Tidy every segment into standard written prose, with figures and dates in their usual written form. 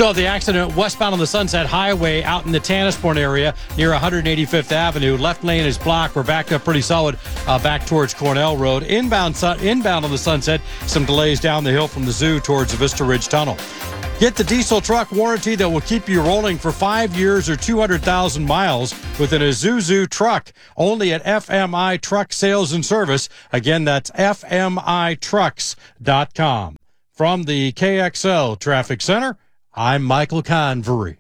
So the accident westbound on the Sunset Highway out in the Tannisport area near 185th Avenue. Left lane is blocked. We're backed up pretty solid back towards Cornell Road. Inbound on the Sunset, some delays down the hill from the zoo towards the Vista Ridge Tunnel. Get the diesel truck warranty that will keep you rolling for 5 years or 200,000 miles with an Isuzu truck. Only at FMI Truck Sales and Service. Again, that's FMITrucks.com. From the KXL Traffic Center, I'm Michael Convery.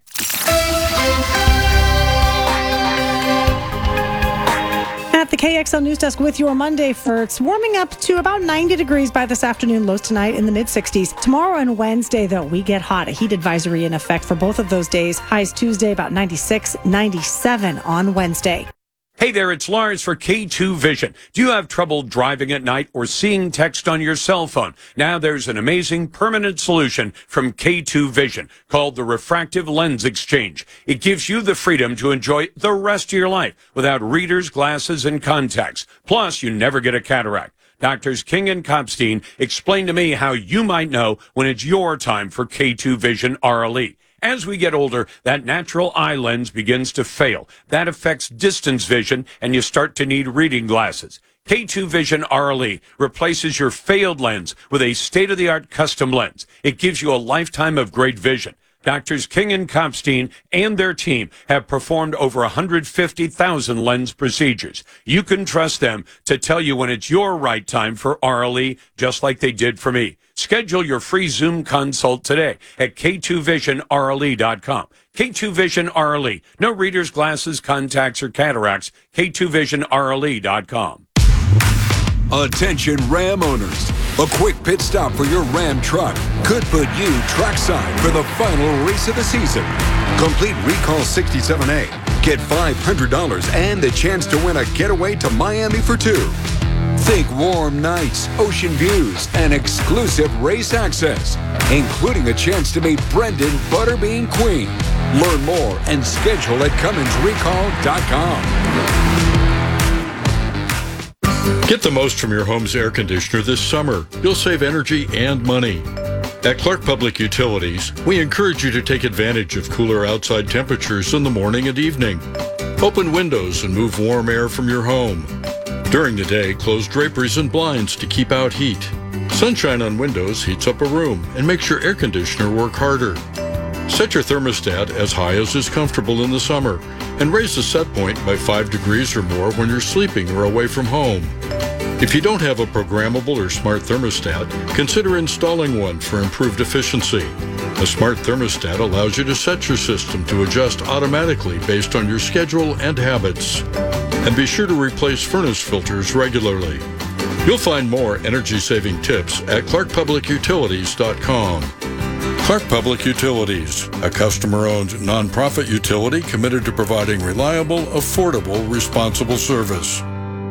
At the KXL News Desk with your Monday It's warming up to about 90 degrees by this afternoon, lows tonight in the mid-60s. Tomorrow and Wednesday, though, we get hot. A heat advisory in effect for both of those days. Highs Tuesday about 96, 97 on Wednesday. Hey there, it's Lars for K2 Vision. Do you have trouble driving at night or seeing text on your cell phone? Now there's an amazing permanent solution from K2 Vision called the Refractive Lens Exchange. It gives you the freedom to enjoy the rest of your life without readers, glasses, and contacts. Plus, you never get a cataract. Doctors King and Kopstein explain to me how you might know when it's your time for K2 Vision RLE. As we get older, that natural eye lens begins to fail. That affects distance vision, and you start to need reading glasses. K2 Vision RLE replaces your failed lens with a state-of-the-art custom lens. It gives you a lifetime of great vision. Doctors King and Kopstein and their team have performed over 150,000 lens procedures. You can trust them to tell you when it's your right time for RLE, just like they did for me. Schedule your free Zoom consult today at K2VisionRLE.com. K2 Vision RLE. No readers, glasses, contacts, or cataracts. K2VisionRLE.com. Attention Ram owners. A quick pit stop for your Ram truck could put you trackside for the final race of the season. Complete Recall 67A. Get $500 and the chance to win a getaway to Miami for two. Think warm nights, ocean views, and exclusive race access, including a chance to meet Brendan Butterbean Queen. Learn more and schedule at CumminsRecall.com. Get the most from your home's air conditioner this summer. You'll save energy and money. At Clark Public Utilities, we encourage you to take advantage of cooler outside temperatures in the morning and evening. Open windows and move warm air from your home. During the day, close draperies and blinds to keep out heat. Sunshine on windows heats up a room and makes your air conditioner work harder. Set your thermostat as high as is comfortable in the summer and raise the set point by 5 degrees or more when you're sleeping or away from home. If you don't have a programmable or smart thermostat, consider installing one for improved efficiency. A smart thermostat allows you to set your system to adjust automatically based on your schedule and habits. And be sure to replace furnace filters regularly. You'll find more energy-saving tips at ClarkPublicUtilities.com. Clark Public Utilities, a customer-owned nonprofit utility committed to providing reliable, affordable, responsible service.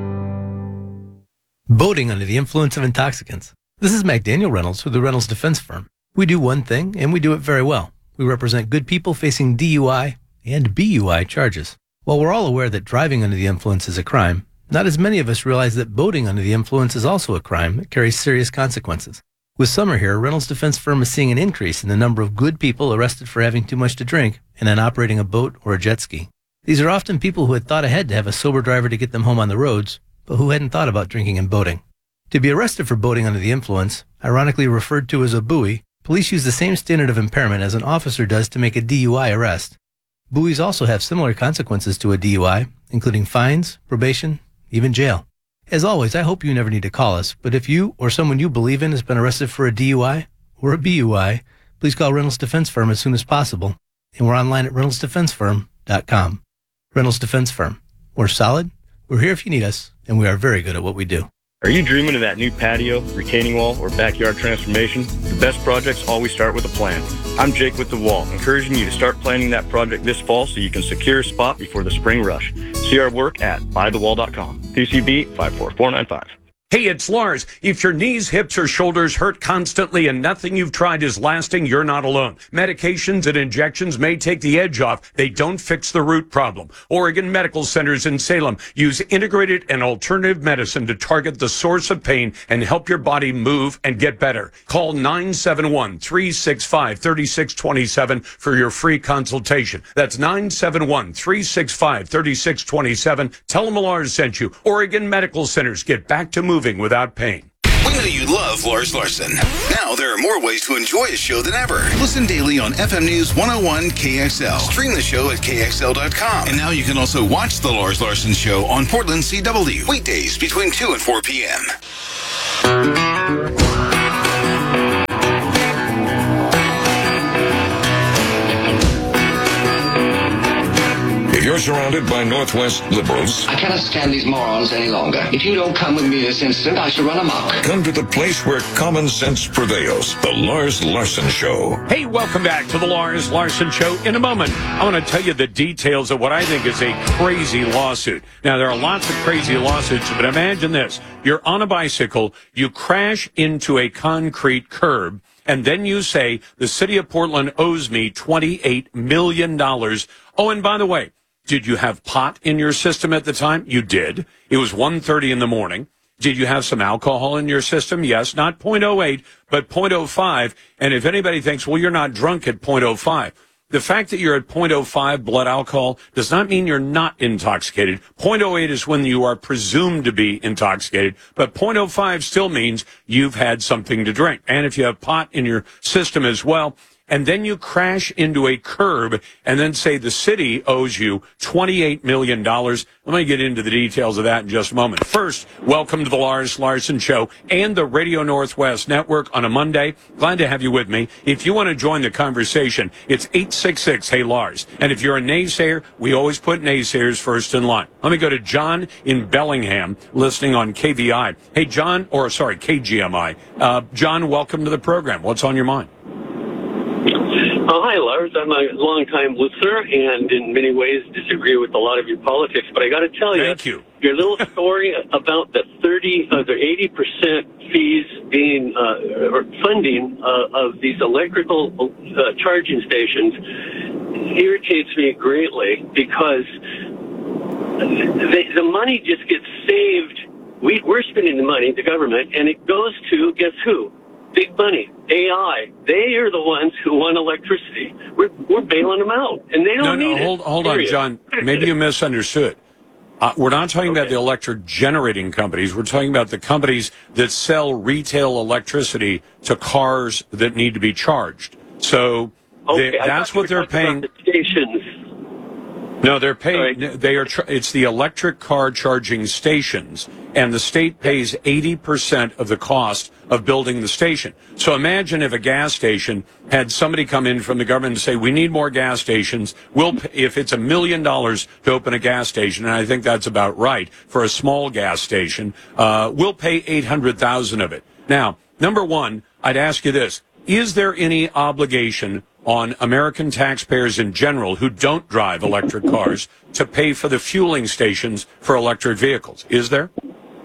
Boating under the influence of intoxicants. This is McDaniel Reynolds with the Reynolds Defense Firm. We do one thing, and we do it very well. We represent good people facing DUI and BUI charges. While we're all aware that driving under the influence is a crime, not as many of us realize that boating under the influence is also a crime that carries serious consequences. With summer here, Reynolds Defense Firm is seeing an increase in the number of good people arrested for having too much to drink and then operating a boat or a jet ski. These are often people who had thought ahead to have a sober driver to get them home on the roads, but who hadn't thought about drinking and boating. To be arrested for boating under the influence, ironically referred to as a buoy, police use the same standard of impairment as an officer does to make a DUI arrest. Buoys also have similar consequences to a DUI, including fines, probation, even jail. As always, I hope you never need to call us, but if you or someone you believe in has been arrested for a DUI or a BUI, please call Reynolds Defense Firm as soon as possible, and we're online at ReynoldsDefenseFirm.com. Reynolds Defense Firm. We're solid, we're here if you need us, and we are very good at what we do. Are you dreaming of that new patio, retaining wall, or backyard transformation? The best projects always start with a plan. I'm Jake with The Wall, encouraging you to start planning that project this fall so you can secure a spot before the spring rush. See our work at buythewall.com. TCB 54495. Hey, it's Lars. If your knees, hips, or shoulders hurt constantly and nothing you've tried is lasting, you're not alone. Medications and injections may take the edge off. They don't fix the root problem. Oregon Medical Centers in Salem use integrated and alternative medicine to target the source of pain and help your body move and get better. Call 971-365-3627 for your free consultation. That's 971-365-3627. Tell them Lars sent you. Oregon Medical Centers. Get back to moving without pain. We know you love Lars Larson. Now there are more ways to enjoy his show than ever. Listen daily on FM News 101 KXL. Stream the show at KXL.com. And now you can also watch The Lars Larson Show on Portland CW. Weekdays between 2 and 4 p.m. If you're surrounded by Northwest liberals, I cannot stand these morons any longer. If you don't come with me this instant, I shall run amok. come to the place where common sense prevails. The Lars Larson Show. Hey, welcome back to the Lars Larson Show. In a moment, I want to tell you the details of what I think is a crazy lawsuit. Now, there are lots of crazy lawsuits, but imagine this. You're on a bicycle, you crash into a concrete curb, and then you say, the city of Portland owes me $28 million. Oh, and by the way, did you have pot in your system at the time? You did. It was 1:30 in the morning. Did you have some alcohol in your system? Yes, not 0.08, but 0.05. And if anybody thinks, well, you're not drunk at 0.05, the fact that you're at 0.05 blood alcohol does not mean you're not intoxicated. 0.08 is when you are presumed to be intoxicated, but 0.05 still means you've had something to drink. And if you have pot in your system as well, and then you crash into a curb and then say the city owes you $28 million. Let me get into the details of that in just a moment. First, welcome to the Lars Larson Show and the Radio Northwest Network on a Monday. Glad to have you with me. If you want to join the conversation, it's 866-HEY-LARS. And if you're a naysayer, we always put naysayers first in line. Let me go to John in Bellingham, listening on KVI. Hey, John, KGMI. John, welcome to the program. What's on your mind? Hi, Lars. I'm a longtime listener and in many ways disagree with a lot of your politics, but I got to tell you, Thank you. Your little story about the 80% fees being or funding of these electrical charging stations irritates me greatly because the money just gets saved. We're spending the money, the government, and it goes to, guess who? Big money, AI. They are the ones who want electricity. We're bailing them out, and they don't need it. Hold on, John. Maybe you misunderstood. We're not talking about the electric generating companies. We're talking about the companies that sell retail electricity to cars that need to be charged. So that's what they're paying. The stations. No, they're paying. They are. It's the electric car charging stations, and the state pays 80% of the cost of building the station. So imagine if a gas station had somebody come in from the government and say, "We need more gas stations. We'll pay, if it's $1 million to open a gas station, and I think that's about right for a small gas station, we'll pay $800,000 of it." Now, number one, I'd ask you this: is there any obligation on American taxpayers in general who don't drive electric cars to pay for the fueling stations for electric vehicles? Is there?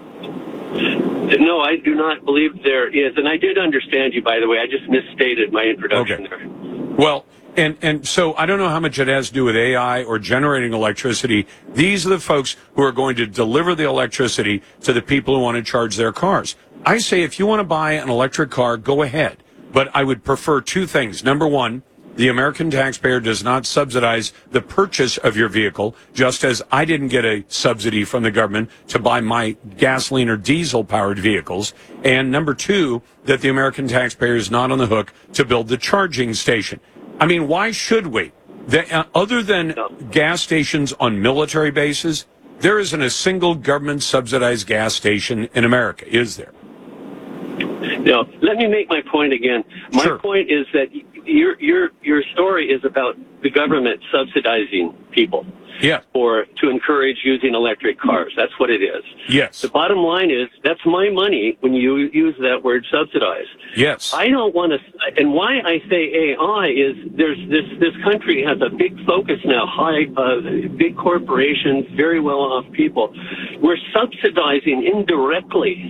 No, I do not believe there is. And I did understand you, by the way. I just misstated my introduction there. Well, and so I don't know how much it has to do with AI or generating electricity. These are the folks who are going to deliver the electricity to the people who want to charge their cars. I say if you want to buy an electric car, go ahead. But I would prefer two things. Number one, the American taxpayer does not subsidize the purchase of your vehicle, just as I didn't get a subsidy from the government to buy my gasoline or diesel-powered vehicles. And number two, that the American taxpayer is not on the hook to build the charging station. I mean, why should we? Other than gas stations on military bases, there isn't a single government-subsidized gas station in America, is there? No, let me make my point again. My point is that your story is about the government subsidizing people. Yeah. Or to encourage using electric cars. That's what it is. Yes. The bottom line is that's my money when you use that word subsidize. Yes. I don't want to, and why I say AI is there's this country has a big focus now, big corporations, very well off people. We're subsidizing indirectly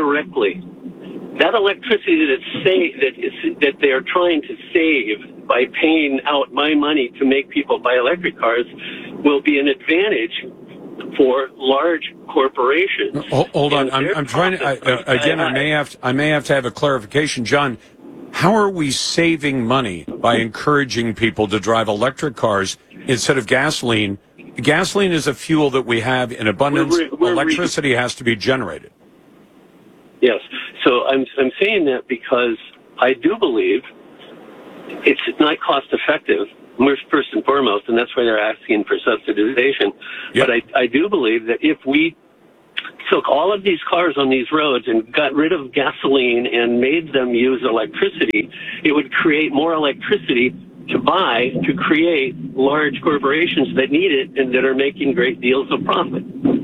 that electricity that they are trying to save by paying out my money to make people buy electric cars will be an advantage for large corporations. Hold on, I'm trying to. Again, I may have to have a clarification, John. How are we saving money by encouraging people to drive electric cars instead of gasoline? Gasoline is a fuel that we have in abundance. Electricity has to be generated. Yes. So I'm saying that because I do believe it's not cost effective, first and foremost, and that's why they're asking for subsidization. Yep. But I do believe that if we took all of these cars on these roads and got rid of gasoline and made them use electricity, it would create more electricity to create large corporations that need it and that are making great deals of profit.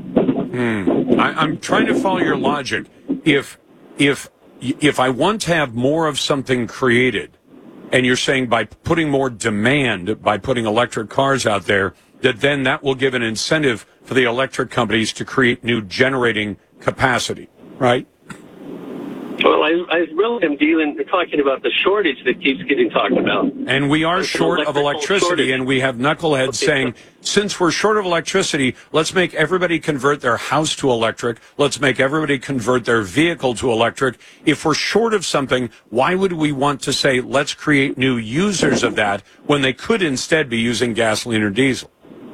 I'm trying to follow your logic. If I want to have more of something created, and you're saying by putting more demand, by putting electric cars out there, that will give an incentive for the electric companies to create new generating capacity, right? Well, I really am talking about the shortage that keeps getting talked about. And we are short of electricity, and we have knuckleheads saying, since we're short of electricity, let's make everybody convert their house to electric. Let's make everybody convert their vehicle to electric. If we're short of something, why would we want to say, let's create new users of that when they could instead be using gasoline or diesel?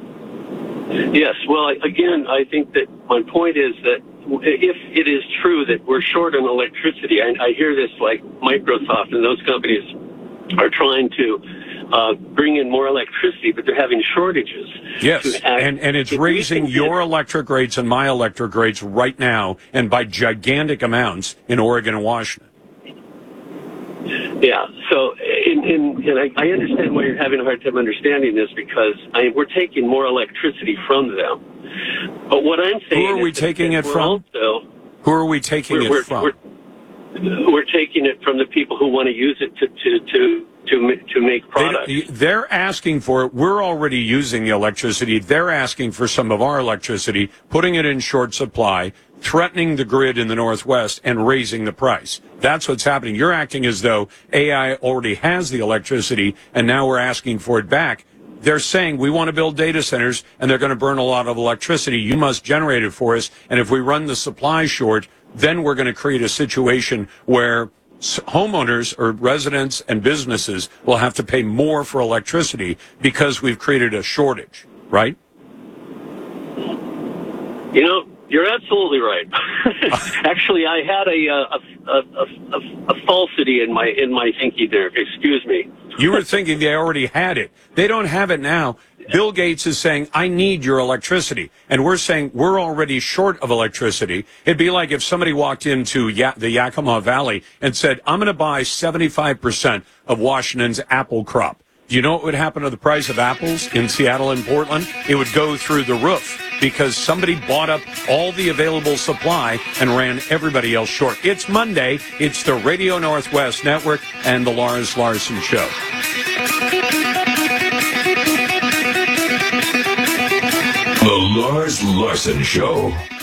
Yes. Well, again, I think that my point is that if it is true that we're short on electricity, I hear this like Microsoft and those companies are trying to bring in more electricity, but they're having shortages. Yes, and it's raising your electric rates and my electric rates right now, and by gigantic amounts in Oregon and Washington. Yeah, so I understand why you're having a hard time understanding this because we're taking more electricity from them. But what I'm saying Who are we taking it from? Who are we taking it from? We're taking it from the people who want to use it to make products. They're asking for it. We're already using the electricity. They're asking for some of our electricity, putting it in short supply, threatening the grid in the Northwest, and raising the price. That's what's happening. You're acting as though AI already has the electricity, and now we're asking for it back. They're saying we want to build data centers, and they're going to burn a lot of electricity. You must generate it for us, and if we run the supply short, then we're going to create a situation where homeowners or residents and businesses will have to pay more for electricity because we've created a shortage, right? You know, you're absolutely right. Actually, I had a falsity in my thinking there. Excuse me. You were thinking they already had it. They don't have it now. Bill Gates is saying, I need your electricity. And we're saying we're already short of electricity. It'd be like if somebody walked into the Yakima Valley and said, I'm going to buy 75% of Washington's apple crop. Do you know what would happen to the price of apples in Seattle and Portland? It would go through the roof because somebody bought up all the available supply and ran everybody else short. It's Monday. It's the Radio Northwest Network and the Lars Larson Show. The Lars Larson Show.